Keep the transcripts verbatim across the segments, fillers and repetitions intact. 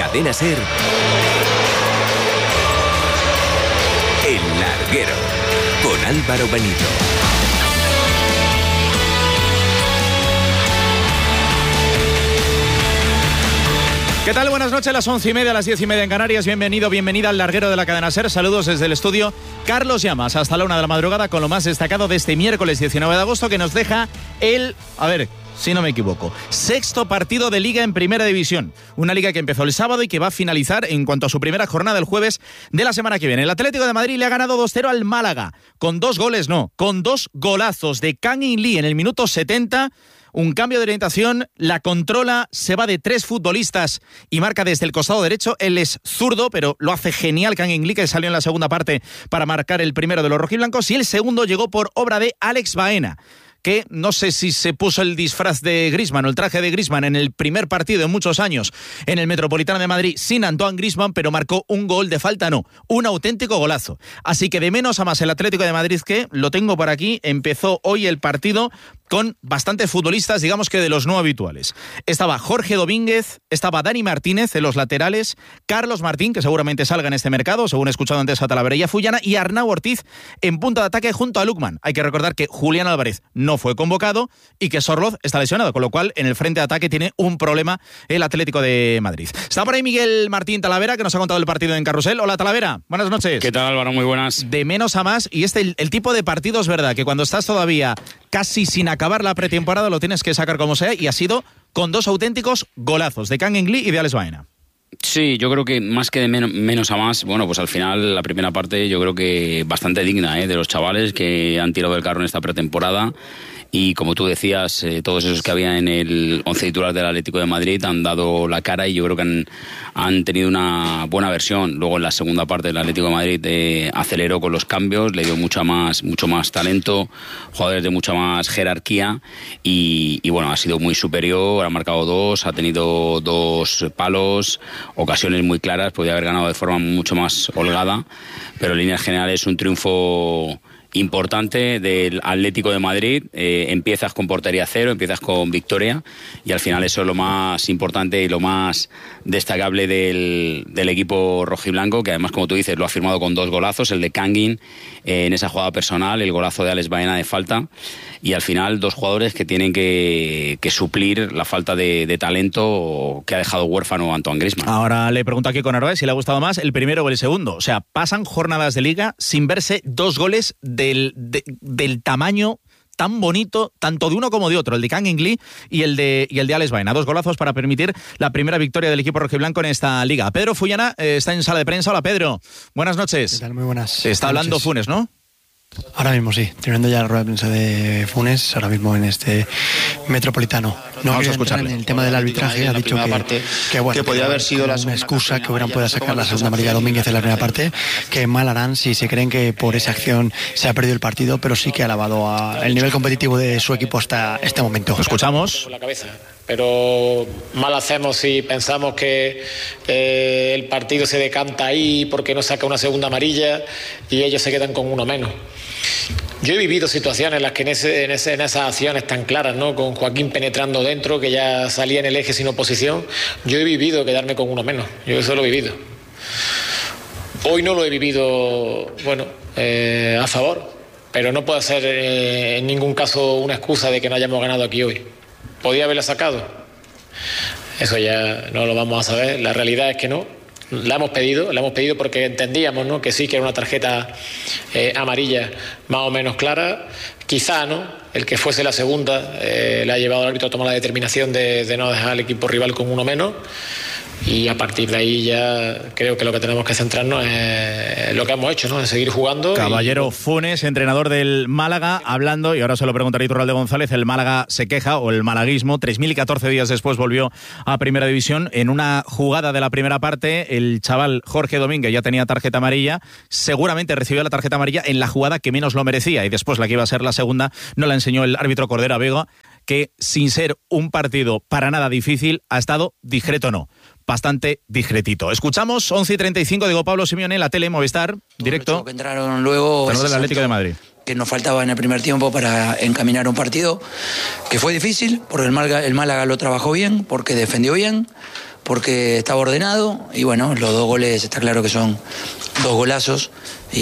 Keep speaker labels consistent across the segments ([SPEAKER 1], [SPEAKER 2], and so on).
[SPEAKER 1] Cadena SER, El Larguero, con Álvaro Benito.
[SPEAKER 2] ¿Qué tal? Buenas noches, las once y media, las diez y media en Canarias. Bienvenido, bienvenida al Larguero de la Cadena SER. Saludos desde el estudio Carlos Llamas, hasta la una de la madrugada con lo más destacado de este miércoles diecinueve de agosto, que nos deja el... A ver... si no me equivoco, sexto partido de Liga en Primera División. Una Liga que empezó el sábado y que va a finalizar en cuanto a su primera jornada el jueves de la semana que viene. El Atlético de Madrid le ha ganado dos cero al Málaga, con dos goles, no, con dos golazos de Kang In Lee en el minuto setenta. Un cambio de orientación, la controla, se va de tres futbolistas y marca desde el costado derecho. Él es zurdo, pero lo hace genial Kang In Lee, que salió en la segunda parte para marcar el primero de los rojiblancos, y el segundo llegó por obra de Alex Baena, que no sé si se puso el disfraz de Griezmann o el traje de Griezmann en el primer partido en muchos años en el Metropolitano de Madrid sin Antoine Griezmann, pero marcó un gol de falta, no, un auténtico golazo. Así que de menos a más el Atlético de Madrid, que lo tengo por aquí, empezó hoy el partido con bastantes futbolistas, digamos que de los no habituales. Estaba Jorge Domínguez, estaba Dani Martínez en los laterales, Carlos Martín, que seguramente salga en este mercado, según he escuchado antes a Talavera y a Fullana, y Arnau Ortiz en punta de ataque junto a Lukman. Hay que recordar que Julián Álvarez no fue convocado y que Sorloz está lesionado, con lo cual en el frente de ataque tiene un problema el Atlético de Madrid. Está por ahí Miguel Martín Talavera, que nos ha contado el partido en Carrusel. Hola, Talavera, buenas noches.
[SPEAKER 3] ¿Qué tal, Álvaro? Muy buenas.
[SPEAKER 2] De menos a más, y este el, el tipo de partidos, ¿verdad?, que cuando estás todavía casi sin acabar la pretemporada lo tienes que sacar como sea, y ha sido con dos auténticos golazos de Kang In Lee y de Alex Baena.
[SPEAKER 3] Sí, yo creo que más que de menos, menos a más, bueno, pues al final la primera parte yo creo que bastante digna, ¿eh?, de los chavales que han tirado del carro en esta pretemporada. Y como tú decías, eh, todos esos que había en el once titular del Atlético de Madrid han dado la cara, y yo creo que han, han tenido una buena versión. Luego en la segunda parte del Atlético de Madrid eh, aceleró con los cambios, le dio mucha más, mucho más talento, jugadores de mucha más jerarquía, y, y bueno, ha sido muy superior, ha marcado dos, ha tenido dos palos, ocasiones muy claras, podía haber ganado de forma mucho más holgada, pero en líneas generales un triunfo importante del Atlético de Madrid. Eh, empiezas con portería cero, empiezas con victoria, y al final eso es lo más importante y lo más destacable del, del equipo rojiblanco, que además, como tú dices, lo ha firmado con dos golazos, el de Kang In eh, en esa jugada personal, el golazo de Alex Baena de falta, y al final dos jugadores que tienen que, que suplir la falta de, de talento que ha dejado huérfano Antoine Griezmann.
[SPEAKER 2] Ahora le pregunto aquí con Narváez si le ha gustado más el primero o el segundo. O sea, pasan jornadas de Liga sin verse dos goles del, de, del tamaño tan bonito, tanto de uno como de otro, el de Kang In Lee y el de, y el de Alex Baena. Dos golazos para permitir la primera victoria del equipo rojiblanco en esta Liga. Pedro Fullana eh, está en sala de prensa. Hola, Pedro. Buenas noches.
[SPEAKER 4] ¿Qué tal? Muy buenas.
[SPEAKER 2] Está hablando noches. Funes, ¿no?
[SPEAKER 4] Ahora mismo sí, terminando ya la rueda de prensa de Funes, ahora mismo en este Metropolitano. No
[SPEAKER 2] vamos a escuchar.
[SPEAKER 4] En el tema del arbitraje ha dicho que,
[SPEAKER 5] parte,
[SPEAKER 4] que, bueno,
[SPEAKER 5] que podía haber sido la
[SPEAKER 4] una excusa que hubieran podido sacar la segunda amarilla Domínguez en la primera parte, que mal harán si se creen que por esa acción se ha perdido el partido, pero sí que ha alabado a el nivel competitivo de su equipo hasta este momento.
[SPEAKER 2] Lo escuchamos.
[SPEAKER 6] La cabeza. Pero mal hacemos si pensamos que eh, el partido se decanta ahí porque no saca una segunda amarilla y ellos se quedan con uno menos. Yo he vivido situaciones en las que en, ese, en, ese, en esas acciones tan claras, ¿no?, con Joaquín penetrando dentro, que ya salía en el eje sin oposición, yo he vivido quedarme con uno menos. Yo eso lo he vivido. Hoy no lo he vivido, bueno, eh, a favor, pero no puede ser eh, en ningún caso una excusa de que no hayamos ganado aquí hoy. ¿Podía haberla sacado? Eso ya no lo vamos a saber. La realidad es que no. La hemos pedido, la hemos pedido porque entendíamos, ¿no?, que sí, que era una tarjeta eh, amarilla más o menos clara. Quizá, ¿no?, el que fuese la segunda eh, le ha llevado al árbitro a tomar la determinación de, de no dejar al equipo rival con uno menos. Y a partir de ahí ya creo que lo que tenemos que centrarnos es lo que hemos hecho, ¿no?, en seguir jugando.
[SPEAKER 2] Caballero
[SPEAKER 6] y...
[SPEAKER 2] Funes, entrenador del Málaga, hablando, y ahora se lo preguntaré a Iturralde González. El Málaga se queja, o el malaguismo, tres mil catorce días después volvió a Primera División. En una jugada de la primera parte, el chaval Jorge Domínguez ya tenía tarjeta amarilla, seguramente recibió la tarjeta amarilla en la jugada que menos lo merecía, y después la que iba a ser la segunda no la enseñó el árbitro Cordero Vega, que sin ser un partido para nada difícil, ha estado discreto no. Bastante discretito. Escuchamos once y treinta y cinco, digo Pablo Simeone, la tele Movistar, directo.
[SPEAKER 7] Que entraron luego
[SPEAKER 2] del Atlético de Madrid.
[SPEAKER 7] Que nos faltaba en el primer tiempo para encaminar un partido que fue difícil, porque el Málaga, el Málaga lo trabajó bien, porque defendió bien, porque estaba ordenado y bueno, los dos goles está claro que son dos golazos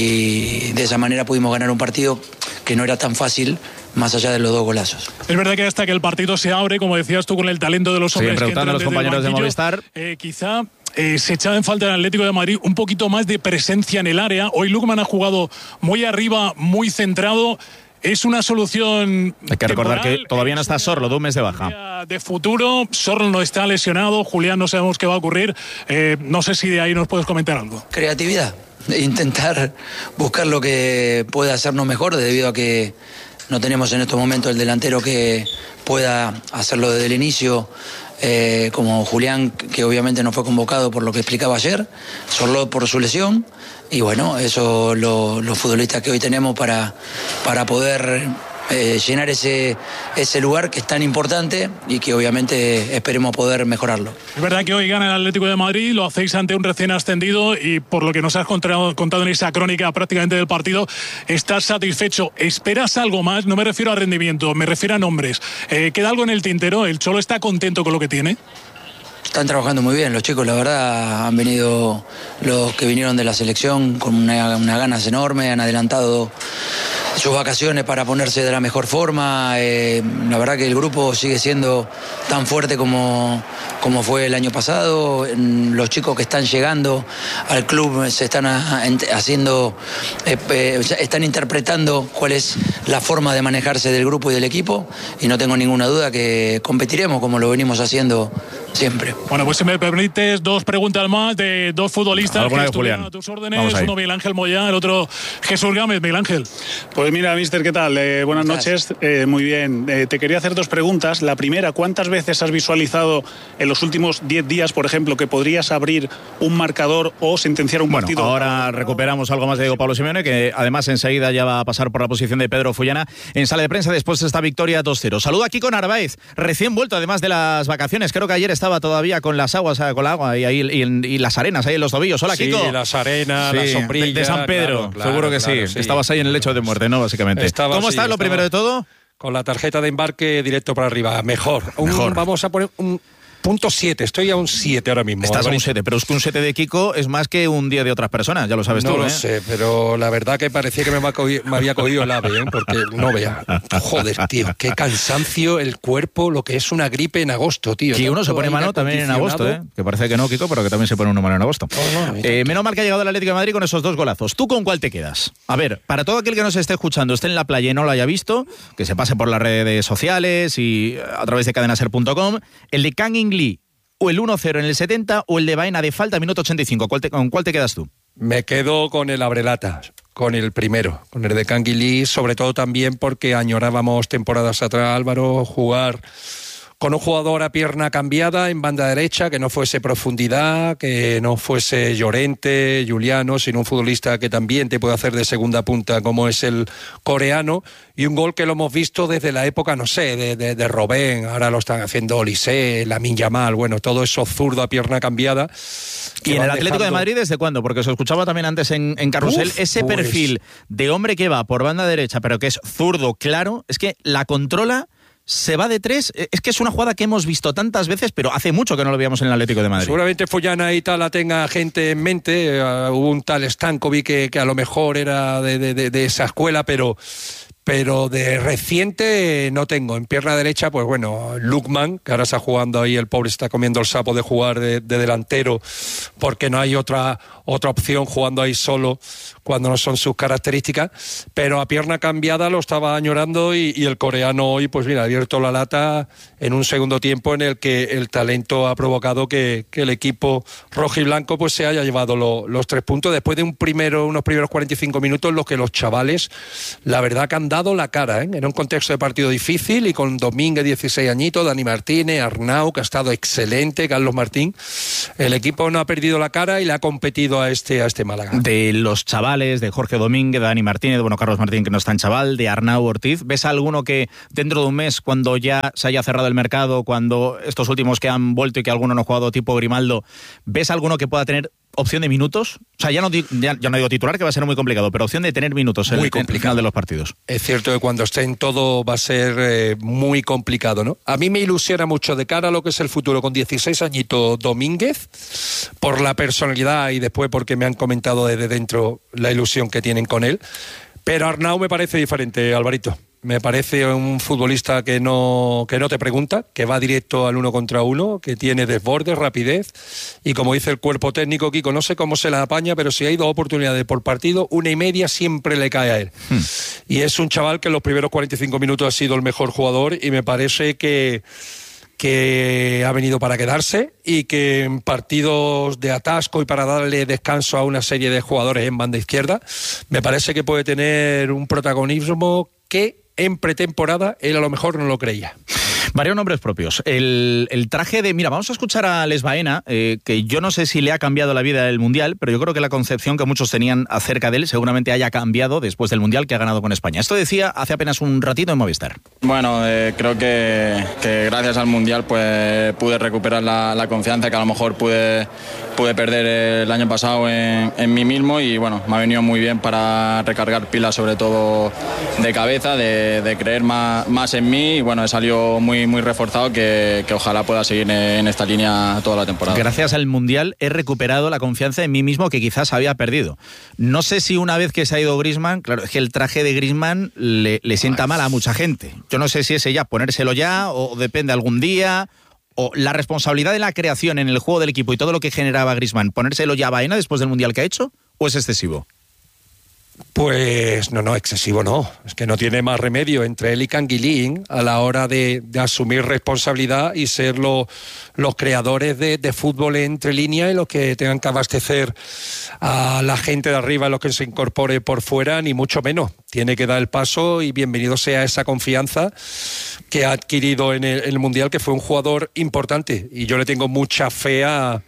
[SPEAKER 7] y de esa manera pudimos ganar un partido que no era tan fácil más allá de los dos golazos.
[SPEAKER 5] Es verdad que hasta que el partido se abre, como decías tú, con el talento de los hombres
[SPEAKER 2] sí,
[SPEAKER 5] que entran
[SPEAKER 2] a los
[SPEAKER 5] desde
[SPEAKER 2] compañeros
[SPEAKER 5] el banquillo,
[SPEAKER 2] de Movistar,
[SPEAKER 5] eh, quizá eh, se echaba en falta en el Atlético de Madrid un poquito más de presencia en el área. Hoy Lookman ha jugado muy arriba, muy centrado. Es una solución.
[SPEAKER 2] Hay que recordar
[SPEAKER 5] temporal,
[SPEAKER 2] que todavía no está Sorlo, de un mes de baja.
[SPEAKER 5] De futuro, Sorlo no está lesionado, Julián no sabemos qué va a ocurrir. Eh, no sé si de ahí nos puedes comentar algo.
[SPEAKER 7] Creatividad, intentar buscar lo que pueda hacernos mejor, debido a que no tenemos en estos momentos el delantero que pueda hacerlo desde el inicio, eh, como Julián, que obviamente no fue convocado por lo que explicaba ayer, Sorlo por su lesión. Y bueno, eso lo, los futbolistas que hoy tenemos para, para poder eh, llenar ese, ese lugar que es tan importante y que obviamente esperemos poder mejorarlo.
[SPEAKER 5] Es verdad que hoy gana el Atlético de Madrid, lo hacéis ante un recién ascendido y por lo que nos has contado, contado en esa crónica prácticamente del partido, estás satisfecho. ¿Esperas algo más? No me refiero a rendimiento, me refiero a nombres. Eh, ¿Queda algo en el tintero? ¿El Cholo está contento con lo que tiene?
[SPEAKER 7] Están trabajando muy bien los chicos, la verdad, han venido los que vinieron de la selección con una, unas ganas enormes, han adelantado sus vacaciones para ponerse de la mejor forma. Eh, la verdad que el grupo sigue siendo tan fuerte como, como fue el año pasado. Los chicos que están llegando al club se están a, a, haciendo, eh, eh, están interpretando cuál es la forma de manejarse del grupo y del equipo, y no tengo ninguna duda que competiremos como lo venimos haciendo siempre.
[SPEAKER 5] Bueno, pues si me permites, dos preguntas más de dos futbolistas que estuvieron a tus órdenes. Uno Miguel Ángel Moyá, el otro Jesús Gámez. Miguel Ángel.
[SPEAKER 8] Pues mira, mister, ¿qué tal? Eh, buenas noches. Eh, muy bien. Eh, te quería hacer dos preguntas. La primera, ¿cuántas veces has visualizado en los últimos diez días, por ejemplo, que podrías abrir un marcador o sentenciar un
[SPEAKER 2] bueno,
[SPEAKER 8] partido?
[SPEAKER 2] Ahora recuperamos algo más de Diego Pablo Simeone, que además enseguida ya va a pasar por la posición de Pedro Fullana en sala de prensa después de esta victoria dos cero. Saludo aquí con Narváez, recién vuelto además de las vacaciones. Creo que ayer estaba todavía con las aguas, con el agua y, ahí, y, y las arenas ahí en los tobillos. Hola,
[SPEAKER 9] sí,
[SPEAKER 2] Kiko.
[SPEAKER 9] Sí, las arenas, sí, la sombrilla.
[SPEAKER 2] De, de San Pedro,
[SPEAKER 9] claro, claro,
[SPEAKER 2] seguro que
[SPEAKER 9] claro,
[SPEAKER 2] sí.
[SPEAKER 9] sí.
[SPEAKER 2] Estabas ahí en el lecho de muerte, ¿no? Básicamente.
[SPEAKER 9] Estaba,
[SPEAKER 2] ¿Cómo
[SPEAKER 9] sí,
[SPEAKER 2] estás, lo
[SPEAKER 9] estaba
[SPEAKER 2] primero de todo?
[SPEAKER 9] Con la tarjeta de embarque directo para arriba. Mejor. Un, Mejor. Vamos a poner un punto siete. Estoy a un siete ahora mismo.
[SPEAKER 2] Estás a un siete, pero es que un siete de Kiko es más que un diez de otras personas, ya lo sabes
[SPEAKER 9] no
[SPEAKER 2] tú.
[SPEAKER 9] No
[SPEAKER 2] ¿eh?
[SPEAKER 9] lo sé, pero la verdad que parecía que me, me, cogido, me había cogido el ave, ¿eh? Porque no vea. Joder, tío, qué cansancio el cuerpo, lo que es una gripe en agosto, tío.
[SPEAKER 2] Que uno se pone malo también en agosto, ¿eh? Que parece que no, Kiko, pero que también se pone uno malo en agosto. Oh, no, eh, menos mal que ha llegado el Atlético de Madrid con esos dos golazos. ¿Tú con cuál te quedas? A ver, para todo aquel que nos esté escuchando, esté en la playa y no lo haya visto, que se pase por las redes sociales y a través de cadenaser punto com, el de Kang In Lee, o el uno cero en el setenta o el de Baena de falta, minuto ochenta y cinco. ¿Cuál te, ¿Con cuál te quedas tú?
[SPEAKER 9] Me quedo con el abrelatas, con el primero, con el de Kang In Lee, sobre todo también porque añorábamos temporadas atrás, Álvaro, jugar con un jugador a pierna cambiada en banda derecha, que no fuese profundidad, que no fuese Llorente, Juliano, sino un futbolista que también te puede hacer de segunda punta, como es el coreano, y un gol que lo hemos visto desde la época, no sé, de, de, de Robben, ahora lo están haciendo Olise, Lamine Yamal, bueno, todo eso zurdo a pierna cambiada.
[SPEAKER 2] ¿Y en el Atlético dejando... de Madrid desde cuándo? Porque os escuchaba también antes en, en Carrusel, Uf, ese pues... perfil de hombre que va por banda derecha, pero que es zurdo, claro, es que la controla... Se va de tres, es que es una jugada que hemos visto tantas veces, pero hace mucho que no lo veíamos en el Atlético de Madrid.
[SPEAKER 9] Seguramente Fullana y tal la tenga gente en mente, uh, hubo un tal Stankovic que, que a lo mejor era de, de, de esa escuela, pero... pero de reciente no tengo. En pierna derecha, pues bueno, Lookman, que ahora está jugando ahí, el pobre está comiendo el sapo de jugar de, de delantero, porque no hay otra, otra opción jugando ahí solo cuando no son sus características, pero a pierna cambiada lo estaba añorando y, y el coreano hoy, pues mira, ha abierto la lata en un segundo tiempo en el que el talento ha provocado que, que el equipo rojo y blanco pues se haya llevado lo, los tres puntos después de un primero, unos primeros cuarenta y cinco minutos en los que los chavales, la verdad que han dado la cara, ¿eh? En un contexto de partido difícil y con Domínguez, dieciséis añitos, Dani Martínez, Arnau, que ha estado excelente, Carlos Martín, el equipo no ha perdido la cara y le ha competido a este, a este Málaga.
[SPEAKER 2] De los chavales, de Jorge Domínguez, de Dani Martínez, bueno, Carlos Martín que no es tan chaval, de Arnau Ortiz, ¿ves alguno que dentro de un mes, cuando ya se haya cerrado el mercado, cuando estos últimos que han vuelto y que alguno no ha jugado tipo Grimaldo, ¿ves alguno que pueda tener opción de minutos? O sea, ya no, ya, ya no digo titular, que va a ser muy complicado, pero opción de tener minutos en,
[SPEAKER 9] muy
[SPEAKER 2] en el final de los partidos.
[SPEAKER 9] Es cierto que cuando esté en todo va a ser eh, muy complicado, ¿no? A mí me ilusiona mucho de cara a lo que es el futuro con dieciséis añitos Domínguez, por la personalidad y después porque me han comentado desde dentro la ilusión que tienen con él. Pero Arnau me parece diferente, Alvarito. Me parece un futbolista que no, que no te pregunta, que va directo al uno contra uno, que tiene desborde, rapidez, y como dice el cuerpo técnico, Kiko, no sé cómo se la apaña, pero si hay dos oportunidades por partido, una y media siempre le cae a él. Hmm. Y es un chaval que en los primeros cuarenta y cinco minutos ha sido el mejor jugador, y me parece que, que ha venido para quedarse, y que en partidos de atasco y para darle descanso a una serie de jugadores en banda izquierda, me parece que puede tener un protagonismo que en pretemporada él a lo mejor no lo creía.
[SPEAKER 2] Varios nombres propios. El, el traje de... Mira, vamos a escuchar a Les Baena, eh, que yo no sé si le ha cambiado la vida el Mundial, pero yo creo que la concepción que muchos tenían acerca de él seguramente haya cambiado después del Mundial que ha ganado con España. Esto decía hace apenas un ratito en Movistar.
[SPEAKER 10] Bueno, eh, creo que, que gracias al Mundial pues pude recuperar la, la confianza que a lo mejor pude, pude perder el año pasado en, en mí mismo, y bueno, me ha venido muy bien para recargar pilas, sobre todo de cabeza, de, de creer más, más en mí, y bueno, he salido muy muy reforzado que, que ojalá pueda seguir en esta línea toda la temporada.
[SPEAKER 2] Gracias al Mundial he recuperado la confianza en mí mismo que quizás había perdido. No sé si una vez que se ha ido Griezmann, claro, es que el traje de Griezmann le, le sienta mal a mucha gente. Yo no sé si ese ya ponérselo ya o depende algún día, o la responsabilidad de la creación en el juego del equipo y todo lo que generaba Griezmann, ponérselo ya a Baena después del Mundial que ha hecho, o es excesivo.
[SPEAKER 9] Pues no, no, excesivo no. Es que no tiene más remedio entre él y Canguilín a la hora de, de asumir responsabilidad y ser lo, los creadores de, de fútbol entre líneas y los que tengan que abastecer a la gente de arriba, los que se incorpore por fuera, ni mucho menos. Tiene que dar el paso y bienvenido sea esa confianza que ha adquirido en el, en el Mundial, que fue un jugador importante. Y yo le tengo mucha fe a...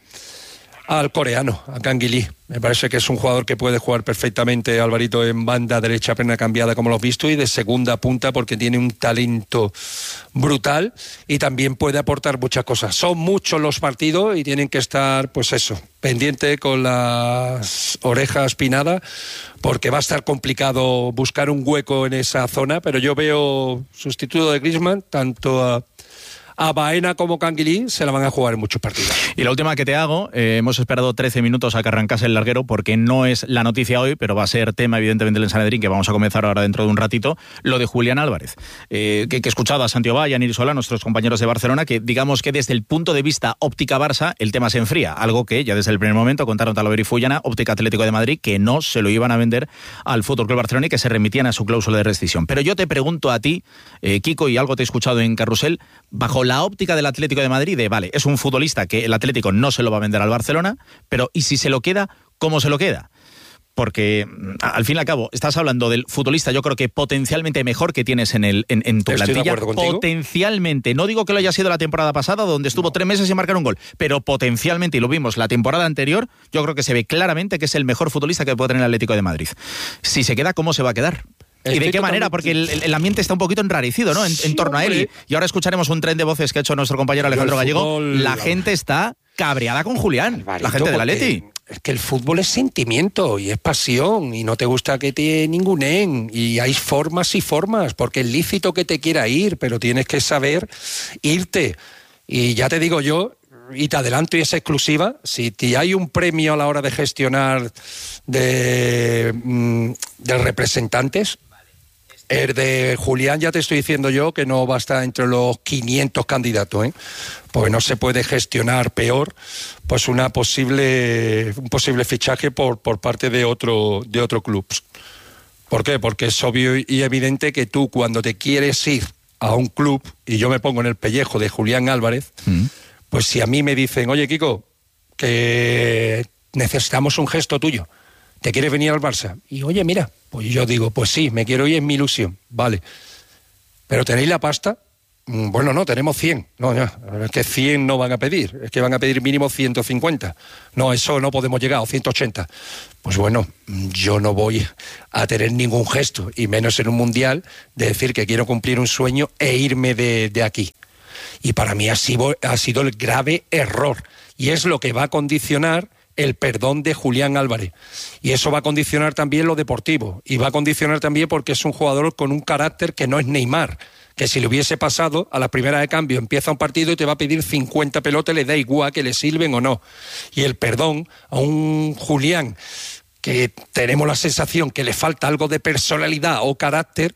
[SPEAKER 9] al coreano, a Canguilí. Me parece que es un jugador que puede jugar perfectamente, Alvarito, en banda derecha, pierna cambiada, como lo has visto, y de segunda punta, porque tiene un talento brutal y también puede aportar muchas cosas. Son muchos los partidos y tienen que estar, pues eso, pendiente con las orejas pinadas, porque va a estar complicado buscar un hueco en esa zona, pero yo veo sustituto de Griezmann, tanto a a Baena como Canguilí se la van a jugar en muchos partidos.
[SPEAKER 2] Y la última que te hago, eh, hemos esperado trece minutos a que arrancase el larguero porque no es la noticia hoy, pero va a ser tema evidentemente del Sanedrín, que vamos a comenzar ahora dentro de un ratito, lo de Julián Álvarez. Eh, que, que he escuchado a Santiago Valle, a Niri Solá, nuestros compañeros de Barcelona, que digamos que desde el punto de vista óptica Barça, el tema se enfría, algo que ya desde el primer momento contaron Talavera y Fullana, óptica Atlético de Madrid, que no se lo iban a vender al Fútbol Club Barcelona y que se remitían a su cláusula de rescisión. Pero yo te pregunto a ti, eh, Kiko, y algo te he escuchado en Carrusel, bajo la óptica del Atlético de Madrid, de vale, es un futbolista que el Atlético no se lo va a vender al Barcelona, pero ¿y si se lo queda? ¿Cómo se lo queda? Porque al fin y al cabo estás hablando del futbolista, yo creo que potencialmente mejor que tienes en el en, en tu
[SPEAKER 9] Estoy
[SPEAKER 2] plantilla,
[SPEAKER 9] de acuerdo contigo.
[SPEAKER 2] Potencialmente, no digo que lo haya sido la temporada pasada donde estuvo no. tres meses sin marcar un gol, pero potencialmente, y lo vimos la temporada anterior, yo creo que se ve claramente que es el mejor futbolista que puede tener el Atlético de Madrid. Si se queda, ¿cómo se va a quedar? ¿Y Estoy de qué manera? Porque el, el ambiente está un poquito enrarecido, ¿no? En, sí, en torno a él. Y, y ahora escucharemos un tren de voces que ha hecho nuestro compañero Alejandro Gallego. Fútbol, la gente está cabreada con Julián, Alvarito, la gente del Atleti.
[SPEAKER 9] Es que el fútbol es sentimiento y es pasión y no te gusta que te ningunen y hay formas y formas, porque es lícito que te quiera ir, pero tienes que saber irte. Y ya te digo yo, y te adelanto y es exclusiva, si te hay un premio a la hora de gestionar de, de representantes, el de Julián ya te estoy diciendo yo que no va a estar entre los quinientos candidatos, ¿eh? Porque no se puede gestionar peor pues una posible un posible fichaje por, por parte de otro de otro club. ¿Por qué? Porque es obvio y evidente que tú cuando te quieres ir a un club, y yo me pongo en el pellejo de Julián Álvarez, mm. pues si a mí me dicen, oye Kiko, que necesitamos un gesto tuyo, ¿te quieres venir al Barça? Y oye, mira, pues yo digo, pues sí, me quiero ir, es mi ilusión, vale. ¿Pero tenéis la pasta? Bueno, no, tenemos cien. No, no, es que cien no van a pedir, es que van a pedir mínimo ciento cincuenta. No, eso no podemos llegar, o ciento ochenta. Pues bueno, yo no voy a tener ningún gesto, y menos en un mundial, de decir que quiero cumplir un sueño e irme de, de aquí. Y para mí ha sido, ha sido el grave error, y es lo que va a condicionar el perdón de Julián Álvarez. Y eso va a condicionar también lo deportivo. Y va a condicionar también porque es un jugador con un carácter que no es Neymar, que si le hubiese pasado, a la primera de cambio empieza un partido y te va a pedir cincuenta pelotas, le da igual que le sirven o no. Y el perdón a un Julián que tenemos la sensación que le falta algo de personalidad o carácter,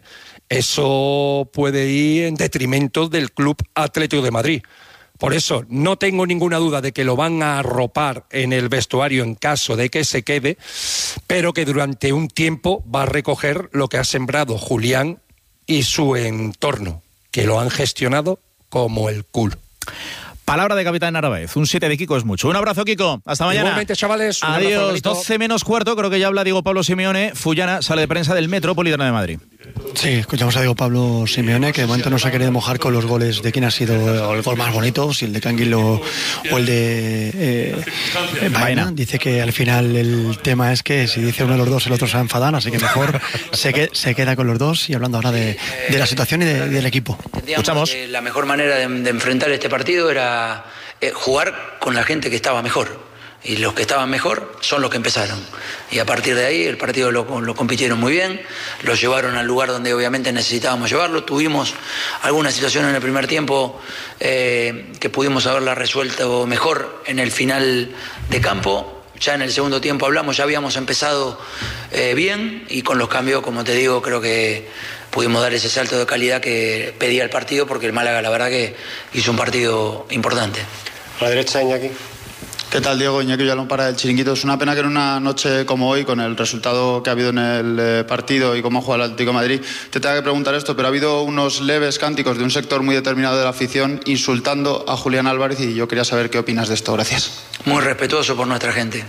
[SPEAKER 9] eso puede ir en detrimento del Club Atlético de Madrid. Por eso no tengo ninguna duda de que lo van a arropar en el vestuario en caso de que se quede, pero que durante un tiempo va a recoger lo que ha sembrado Julián y su entorno, que lo han gestionado como el culo.
[SPEAKER 2] Palabra de Capitán Narváez. Un siete de Kiko es mucho. Un abrazo, Kiko. Hasta mañana.
[SPEAKER 9] Igualmente, chavales.
[SPEAKER 2] Adiós. doce menos cuarto. Creo que ya habla Diego Pablo Simeone. Fullana, sale de prensa del Metropolitano de Madrid.
[SPEAKER 4] Sí, escuchamos a Diego Pablo Simeone, que de momento no se ha querido mojar con los goles de quién ha sido el gol más bonito, si el de Canguilo o el de eh, Baena. Dice que al final el tema es que si dice uno de los dos, el otro se va a enfadar, así que mejor se, que, se queda con los dos. Y hablando ahora de, de la situación y de, del equipo.
[SPEAKER 7] Escuchamos. Que la mejor manera de, de enfrentar este partido era eh, jugar con la gente que estaba mejor. Y los que estaban mejor son los que empezaron. Y a partir de ahí el partido lo, lo compitieron muy bien, lo llevaron al lugar donde obviamente necesitábamos llevarlo. Tuvimos alguna situación en el primer tiempo eh, que pudimos haberla resuelto mejor en el final de campo. Ya en el segundo tiempo hablamos, ya habíamos empezado eh, bien y con los cambios, como te digo, creo que pudimos dar ese salto de calidad que pedía el partido, porque el Málaga la verdad que hizo un partido importante.
[SPEAKER 11] A la derecha, Iñaki.
[SPEAKER 12] ¿Qué tal, Diego? Iñaki Villalón para el Chiringuito. Es una pena que en una noche como hoy, con el resultado que ha habido en el eh, partido y cómo ha jugado el Atlético de Madrid, te tenga que preguntar esto, pero ha habido unos leves cánticos de un sector muy determinado de la afición insultando a Julián Álvarez, y yo quería saber qué opinas de esto. Gracias.
[SPEAKER 7] Muy respetuoso por nuestra gente.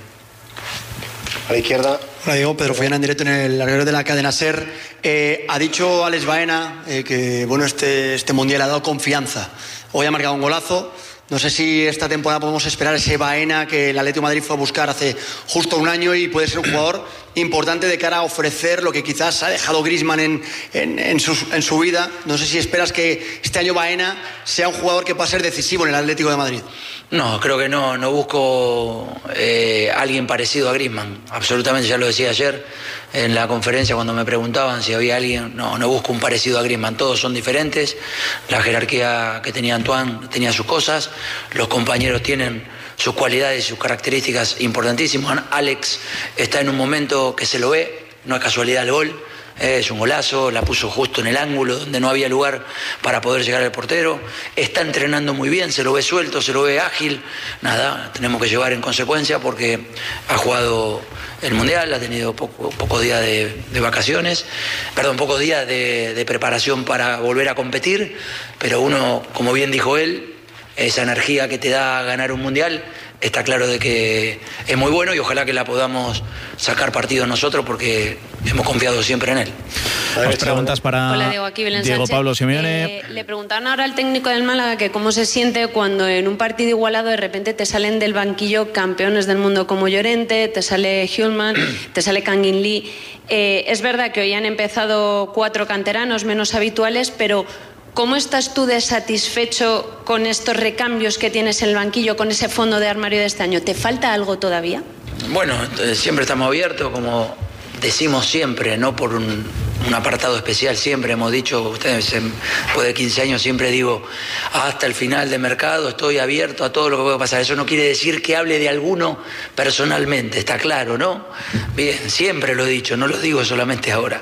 [SPEAKER 11] A la izquierda.
[SPEAKER 4] Hola, Diego. Pedro Follana en directo en el larguero de la cadena SER. Eh, ha dicho Alex Baena eh, que bueno, este, este Mundial ha dado confianza. Hoy ha marcado un golazo. No sé si esta temporada podemos esperar ese Baena que el Atlético de Madrid fue a buscar hace justo un año y puede ser un jugador importante de cara a ofrecer lo que quizás ha dejado Griezmann en, en, en, su, en su vida. No sé si esperas que este año Baena sea un jugador que pueda ser decisivo en el Atlético de Madrid.
[SPEAKER 7] No, creo que no, no busco eh, alguien parecido a Griezmann, absolutamente, ya lo decía ayer en la conferencia cuando me preguntaban si había alguien, no, no busco un parecido a Griezmann, todos son diferentes, la jerarquía que tenía Antoine tenía sus cosas, los compañeros tienen sus cualidades y sus características importantísimas. Alex está en un momento que se lo ve, no es casualidad el gol. Es un golazo, la puso justo en el ángulo donde no había lugar para poder llegar al portero. Está entrenando muy bien, se lo ve suelto, se lo ve ágil. Nada, tenemos que llevar en consecuencia porque ha jugado el Mundial, ha tenido poco, pocos días de, de vacaciones, perdón, pocos días de, de preparación para volver a competir, pero uno, como bien dijo él, esa energía que te da ganar un Mundial, está claro de que es muy bueno y ojalá que la podamos sacar partido nosotros porque hemos confiado siempre en él.
[SPEAKER 2] Dos preguntas para
[SPEAKER 13] Hola, Diego, aquí Belén
[SPEAKER 2] Diego
[SPEAKER 13] Sánchez.
[SPEAKER 2] Pablo Simeone.
[SPEAKER 13] Eh, le preguntaban ahora al técnico del Málaga que cómo se siente cuando en un partido igualado de repente te salen del banquillo campeones del mundo como Llorente, te sale Hjulmand, te sale Kangin Lee. Eh, es verdad que hoy han empezado cuatro canteranos menos habituales, pero ¿cómo estás tú de satisfecho con estos recambios que tienes en el banquillo, con ese fondo de armario de este año? ¿Te falta algo todavía?
[SPEAKER 7] Bueno, siempre estamos abiertos, como decimos siempre, no por un, un apartado especial, siempre hemos dicho, ustedes después de quince años siempre digo, hasta el final de mercado estoy abierto a todo lo que pueda pasar. Eso no quiere decir que hable de alguno personalmente, está claro, ¿no? Bien, siempre lo he dicho, no lo digo solamente ahora.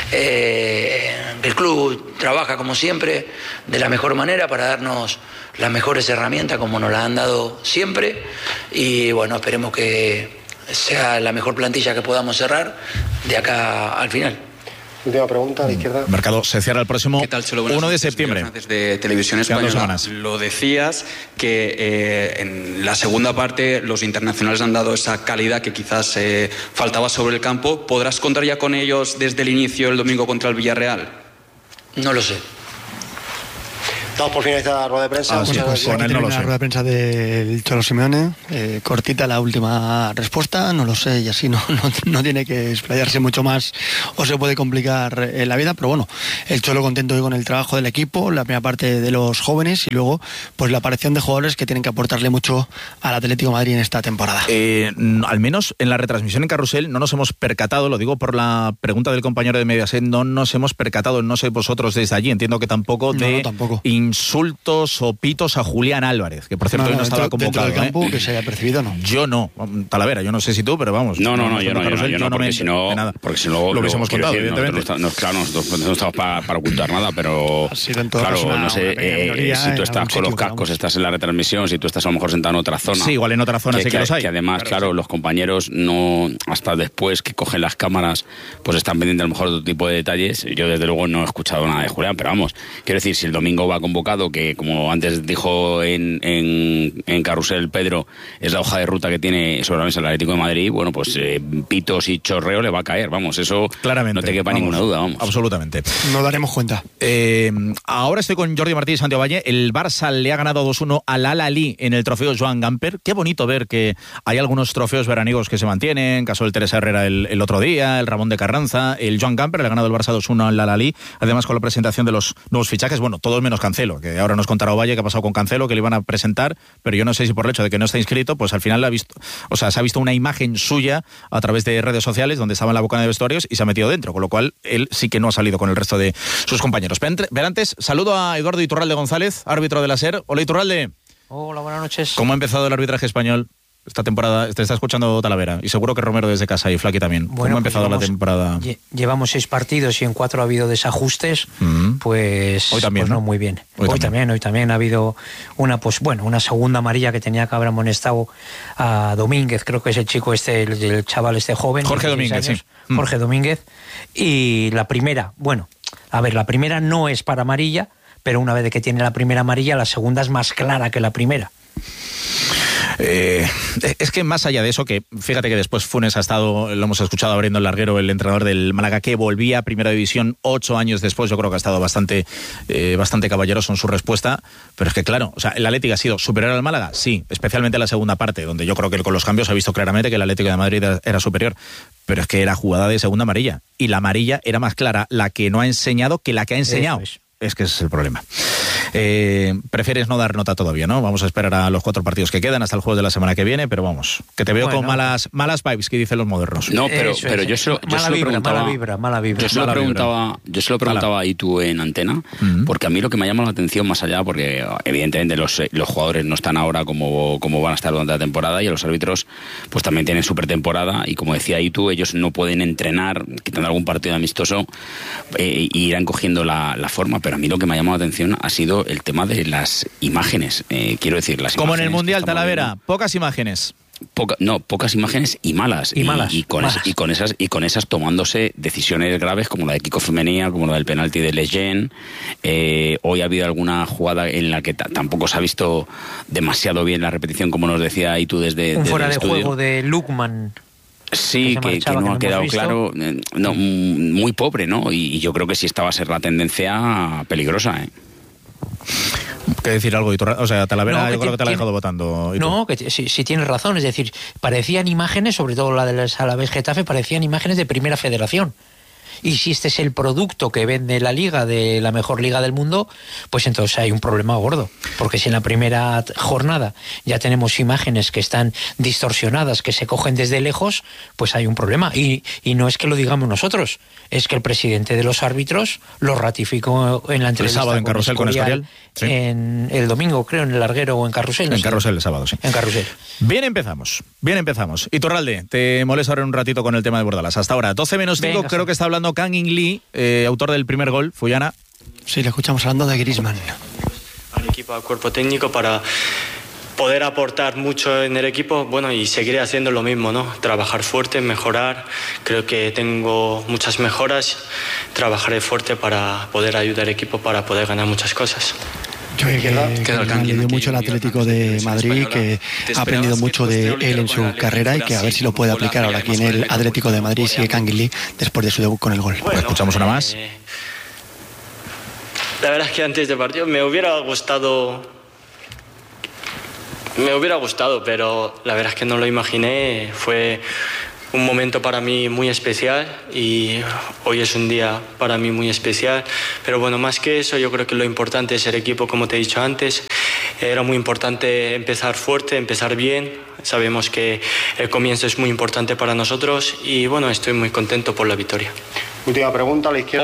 [SPEAKER 7] Eh, el club trabaja como siempre, de la mejor manera para darnos las mejores herramientas como nos las han dado siempre y bueno, esperemos que sea la mejor plantilla que podamos cerrar de acá al final.
[SPEAKER 11] Última pregunta, a la izquierda.
[SPEAKER 2] El mercado se cierra el próximo uno de septiembre.
[SPEAKER 14] De Televisión Española. Lo decías que eh, en la segunda parte los internacionales han dado esa calidad que quizás eh, faltaba sobre el campo. ¿Podrás contar ya con ellos desde el inicio el domingo contra el Villarreal?
[SPEAKER 7] No lo sé.
[SPEAKER 11] Damos por finalizada la rueda de prensa.
[SPEAKER 2] Ah, sí, pues con él no lo sé.
[SPEAKER 15] La rueda de prensa del Cholo Simeone, eh, cortita la última respuesta, no lo sé, y así no, no, no tiene que explayarse mucho más o se puede complicar eh, la vida, pero bueno, el Cholo contento hoy con el trabajo del equipo, la primera parte de los jóvenes y luego pues la aparición de jugadores que tienen que aportarle mucho al Atlético de Madrid en esta temporada.
[SPEAKER 2] Eh, al menos en la retransmisión en Carrusel no nos hemos percatado, lo digo por la pregunta del compañero de Mediaset, no nos hemos percatado, no sé vosotros desde allí, entiendo que tampoco, de
[SPEAKER 15] no, no, tampoco.
[SPEAKER 2] insultos o pitos a Julián Álvarez, que por cierto
[SPEAKER 15] no,
[SPEAKER 2] hoy no,
[SPEAKER 15] no
[SPEAKER 2] estaba
[SPEAKER 15] dentro,
[SPEAKER 2] convocado.
[SPEAKER 15] Dentro del campo,
[SPEAKER 2] ¿eh?
[SPEAKER 15] que se haya percibido, ¿no?
[SPEAKER 2] Yo no, Talavera, yo no sé si tú, pero vamos.
[SPEAKER 3] No, no, no, yo no, yo no, yo no, porque
[SPEAKER 2] me,
[SPEAKER 3] si no,
[SPEAKER 2] nada.
[SPEAKER 3] porque si no
[SPEAKER 2] lo hubiésemos contado,
[SPEAKER 3] decir,
[SPEAKER 2] evidentemente.
[SPEAKER 3] No, no, claro, nosotros no estamos para, para ocultar nada, pero claro, una, no sé, eh, si tú estás con los cascos, estás en la retransmisión, si tú estás a lo mejor sentado en otra zona.
[SPEAKER 2] Sí, igual en otra zona
[SPEAKER 3] que,
[SPEAKER 2] sí que,
[SPEAKER 3] que
[SPEAKER 2] los hay.
[SPEAKER 3] Que además, claro, claro, los compañeros no, hasta después que cogen las cámaras, pues están pendientes a lo mejor de otro tipo de detalles. Yo desde luego no he escuchado nada de Julián, pero vamos, quiero decir, si el domingo va convocado, que como antes dijo en, en, en Carrusel Pedro, es la hoja de ruta que tiene sobre la mesa el Atlético de Madrid, bueno, pues eh, pitos y chorreo le va a caer, vamos, eso
[SPEAKER 2] claramente,
[SPEAKER 3] no te quepa
[SPEAKER 2] vamos,
[SPEAKER 3] ninguna duda, vamos.
[SPEAKER 2] Absolutamente.
[SPEAKER 15] No daremos cuenta.
[SPEAKER 2] Eh, ahora estoy con Jordi Martí y Santiago Valle. El Barça le ha ganado dos uno al Al-Ahly en el trofeo Joan Gamper. Qué bonito ver que hay algunos trofeos veraniegos que se mantienen, caso del Teresa Herrera el, el otro día, el Ramón de Carranza, el Joan Gamper le ha ganado el Barça dos uno al Al-Ahly, además con la presentación de los nuevos fichajes, bueno, todos menos Cancelo, que ahora nos contará Valle qué ha pasado con Cancelo, que le iban a presentar, pero yo no sé si por el hecho de que no está inscrito, pues al final la ha visto, o sea, se ha visto una imagen suya a través de redes sociales donde estaba en la boca de vestuarios y se ha metido dentro, con lo cual él sí que no ha salido con el resto de sus compañeros. Pero antes, saludo a Eduardo Iturralde González, árbitro de la SER. Hola, Iturralde.
[SPEAKER 16] Hola, buenas noches.
[SPEAKER 2] ¿Cómo ha empezado el arbitraje español esta temporada? Te está escuchando Talavera y seguro que Romero desde casa y Flaqui también.
[SPEAKER 16] Bueno,
[SPEAKER 2] ¿Cómo ha empezado
[SPEAKER 16] pues llevamos,
[SPEAKER 2] la temporada?
[SPEAKER 16] Llevamos seis partidos y en cuatro ha habido desajustes, mm-hmm. pues,
[SPEAKER 2] hoy también,
[SPEAKER 16] pues
[SPEAKER 2] ¿no?
[SPEAKER 16] no muy bien.
[SPEAKER 2] Hoy,
[SPEAKER 16] hoy
[SPEAKER 2] también.
[SPEAKER 16] también, hoy también ha habido una, pues bueno, una segunda amarilla que tenía que haber amonestado a Domínguez, creo que es el chico este, el, el chaval este joven.
[SPEAKER 2] Jorge Domínguez,
[SPEAKER 16] años,
[SPEAKER 2] sí.
[SPEAKER 16] Jorge mm. Domínguez. Y la primera, bueno, a ver, la primera no es para amarilla, pero una vez que tiene la primera amarilla, la segunda es más clara que la primera.
[SPEAKER 2] Eh, es que más allá de eso, que fíjate que después Funes ha estado, lo hemos escuchado abriendo el larguero, el entrenador del Málaga, que volvía a Primera División ocho años después, yo creo que ha estado bastante eh, bastante caballeroso en su respuesta, pero es que claro, o sea, el Atlético ha sido superior al Málaga, sí, especialmente en la segunda parte, donde yo creo que con los cambios se ha visto claramente que el Atlético de Madrid era, era superior, pero es que era jugada de segunda amarilla, y la amarilla era más clara la que no ha enseñado que la que ha enseñado.
[SPEAKER 16] Es.
[SPEAKER 2] Es que ese es el problema. Eh, prefieres no dar nota todavía, ¿no? Vamos a esperar a los cuatro partidos que quedan hasta el jueves de la semana que viene, pero vamos, que te veo bueno, con malas malas vibes, que dicen los modernos.
[SPEAKER 3] No, pero,
[SPEAKER 16] Eso
[SPEAKER 3] pero
[SPEAKER 16] es,
[SPEAKER 3] yo se lo, yo
[SPEAKER 16] mala,
[SPEAKER 3] se lo
[SPEAKER 16] vibra,
[SPEAKER 3] preguntaba.
[SPEAKER 16] mala vibra, mala vibra.
[SPEAKER 3] Yo se lo
[SPEAKER 2] mala
[SPEAKER 3] preguntaba,
[SPEAKER 2] vibra.
[SPEAKER 3] yo se lo preguntaba ahí tú en antena, uh-huh. porque a mí lo que me llama la atención más allá, porque evidentemente los, los jugadores no están ahora como, como van a estar durante la temporada y los árbitros pues también tienen super temporada y como decía ahí tú, ellos no pueden entrenar, quitando algún partido amistoso, eh, y irán cogiendo la, la forma, pero a mí lo que me ha llamado la atención ha sido el tema de las imágenes. Eh, quiero decir, las
[SPEAKER 2] como
[SPEAKER 3] imágenes.
[SPEAKER 2] En el Mundial, Talavera, viendo. Pocas imágenes.
[SPEAKER 3] Poca, no, pocas imágenes y malas.
[SPEAKER 16] Y, y malas.
[SPEAKER 3] Y, y, con
[SPEAKER 16] malas.
[SPEAKER 3] Es, y, con esas, y con esas tomándose decisiones graves como la de Kiko Femenía, como la del penalti de Lejeune. Eh, hoy ha habido alguna jugada en la que t- tampoco se ha visto demasiado bien la repetición, como nos decía ahí tú desde,
[SPEAKER 16] Un
[SPEAKER 3] desde
[SPEAKER 16] fuera
[SPEAKER 3] el
[SPEAKER 16] de
[SPEAKER 3] estudio.
[SPEAKER 16] juego de Lukman.
[SPEAKER 3] Sí, que, que, que no ha quedado visto. claro, eh, no, muy pobre, ¿no? Y, y yo creo que sí esta va a ser la tendencia peligrosa, ¿eh?
[SPEAKER 2] ¿Qué decir algo? O sea, Talavera,
[SPEAKER 16] no,
[SPEAKER 2] yo creo que te la he
[SPEAKER 16] tiene,
[SPEAKER 2] dejado votando.
[SPEAKER 16] No, que sí, sí tienes razón. Es decir, parecían imágenes, sobre todo la del Alavés Getafe, parecían imágenes de Primera Federación. Y si este es el producto que vende la liga, de la mejor liga del mundo, pues entonces hay un problema gordo. Porque si en la primera jornada ya tenemos imágenes que están distorsionadas, que se cogen desde lejos, pues hay un problema. Y, y no es que lo digamos nosotros, es que el presidente de los árbitros lo ratificó en la entrevista.
[SPEAKER 2] El sábado en Carrusel con Escorial.
[SPEAKER 16] Sí. En el domingo, creo, en el larguero o en Carrusel. No
[SPEAKER 2] en
[SPEAKER 16] sé.
[SPEAKER 2] Carrusel el sábado, sí.
[SPEAKER 16] En Carrusel.
[SPEAKER 2] Bien empezamos, bien empezamos. Iturralde, te molesto ahora un ratito con el tema de Bordalas. Hasta ahora, doce menos cinco, Venga, creo sí. que está hablando Kang-in Lee, eh, autor del primer gol, Fuyana.
[SPEAKER 15] Sí, le escuchamos hablando de Griezmann.
[SPEAKER 17] Al equipo, al cuerpo técnico para poder aportar mucho en el equipo, bueno, y seguiré haciendo lo mismo, ¿no? Trabajar fuerte, mejorar. Creo que tengo muchas mejoras. Trabajaré fuerte para poder ayudar al equipo para poder ganar muchas cosas.
[SPEAKER 15] Yo creo que, que, que aprendido mucho el Atlético de Madrid, que ha aprendido mucho de él en su carrera y que a ver si lo puede aplicar ahora aquí en el Atlético de Madrid, sigue Kang-in Lee después de su debut con el gol.
[SPEAKER 2] Bueno, escuchamos una más.
[SPEAKER 17] Eh, La verdad es que antes del partido me hubiera gustado, me hubiera gustado, pero la verdad es que no lo imaginé. Fue un momento para mí muy especial y hoy es un día para mí muy especial. Pero bueno, más que eso, yo creo que lo importante es el equipo, como te he dicho antes. Era muy importante empezar fuerte, empezar bien. Sabemos que el comienzo es muy importante para nosotros y bueno, estoy muy contento por la victoria.
[SPEAKER 11] Última pregunta, a la izquierda.